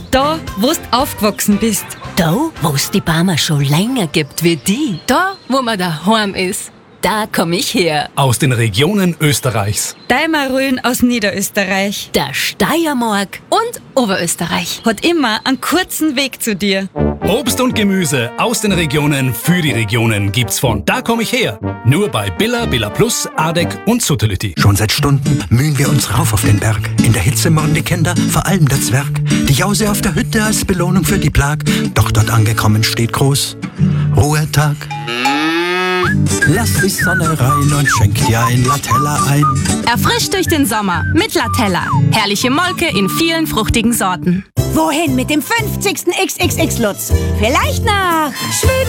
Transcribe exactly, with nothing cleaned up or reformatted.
Da, wo du aufgewachsen bist. Da, wo es die Barmer schon länger gibt wie die. Da, wo man daheim ist. Da komm ich her. Aus den Regionen Österreichs. Deimarölen aus Niederösterreich. Der Steiermark. Und Oberösterreich. Hat immer einen kurzen Weg zu dir. Obst und Gemüse aus den Regionen für die Regionen gibt's von Da komm ich her. Nur bei Billa, Billa Plus, Adek und Suttelütti. Schon seit Stunden mühen wir uns rauf auf den Berg. In der Hitze morden die Kinder, vor allem der Zwerg. Die Jause auf der Hütte als Belohnung für die Plag. Doch dort angekommen steht groß Ruhetag. Lass die Sonne rein und schenk dir ein Latella ein. Erfrischt durch den Sommer mit Latella. Herrliche Molke in vielen fruchtigen Sorten. Wohin mit dem fünfzigsten X X X Lutz? Vielleicht nach Schweden.